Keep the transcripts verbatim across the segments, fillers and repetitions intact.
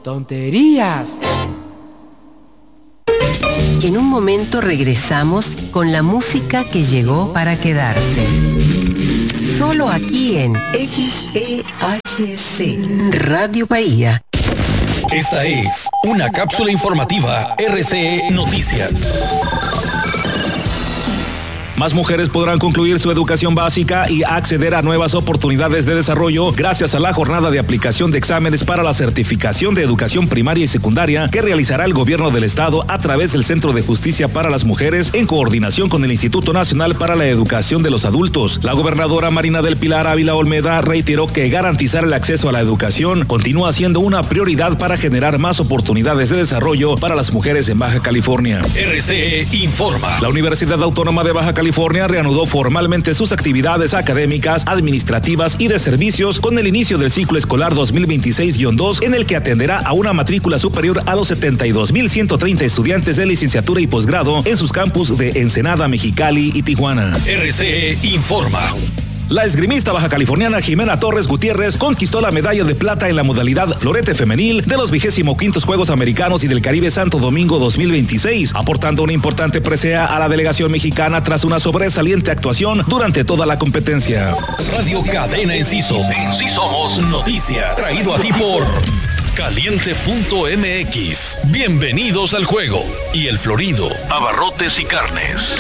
tonterías. En un momento regresamos con la música que llegó para quedarse. Solo aquí en X E H C Radio Bahía. Esta es una cápsula informativa R C E Noticias. Más mujeres podrán concluir su educación básica y acceder a nuevas oportunidades de desarrollo gracias a la jornada de aplicación de exámenes para la certificación de educación primaria y secundaria que realizará el gobierno del estado a través del Centro de Justicia para las Mujeres en coordinación con el Instituto Nacional para la Educación de los Adultos. La gobernadora Marina del Pilar Ávila Olmeda reiteró que garantizar el acceso a la educación continúa siendo una prioridad para generar más oportunidades de desarrollo para las mujeres en Baja California. R C E informa. La Universidad Autónoma de Baja California California reanudó formalmente sus actividades académicas, administrativas y de servicios con el inicio del ciclo escolar dos mil veintiséis guión dos, en el que atenderá a una matrícula superior a los setenta y dos mil ciento treinta estudiantes de licenciatura y posgrado en sus campus de Ensenada, Mexicali y Tijuana. R C E informa. La esgrimista baja californiana Jimena Torres Gutiérrez conquistó la medalla de plata en la modalidad florete femenil de los vigésimo quintos Juegos Americanos y del Caribe Santo Domingo dos mil veintiséis, aportando una importante presea a la delegación mexicana tras una sobresaliente actuación durante toda la competencia. Radio Cadena Enciso. En sí somos noticias. Traído a ti por Caliente punto M X. Bienvenidos al juego. Y el Florido, abarrotes y carnes.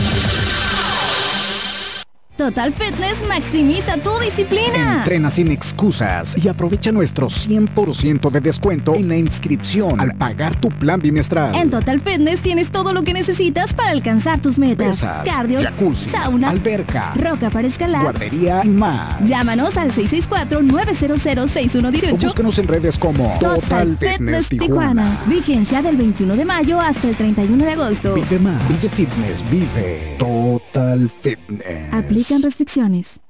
Total Fitness maximiza tu disciplina. Entrena sin excusas y aprovecha nuestro cien por ciento de descuento en la inscripción al pagar tu plan bimestral. En Total Fitness tienes todo lo que necesitas para alcanzar tus metas. Pesas, cardio, jacuzzi, sauna, alberca, roca para escalar, guardería y más. Llámanos al seis seis cuatro, nueve cero cero, seis uno uno ocho o búscanos en redes como Total, Total Fitness, Fitness Tijuana. Tijuana. Vigencia del veintiuno de mayo hasta el treinta y uno de agosto. Vive más, vive fitness, vive Total Fitness. Aplican restricciones.